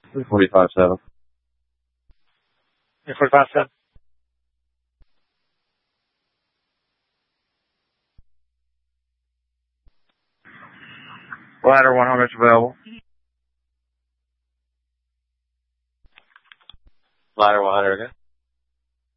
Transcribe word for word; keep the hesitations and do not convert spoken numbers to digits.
three forty-five seven. three forty-five seven. Ladder one hundred available. Ladder one hundred again.